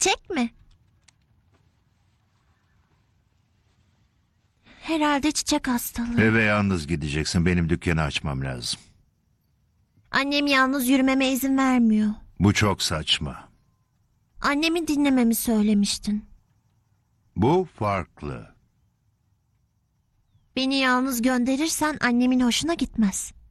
Çiçek mi? Herhalde çiçek hastalığı. Eve yalnız gideceksin. Benim dükkanı açmam lazım. Annem yalnız yürümeme izin vermiyor. Bu çok saçma. Annemi dinlememi söylemiştin. Bu farklı. Beni yalnız gönderirsen annemin hoşuna gitmez.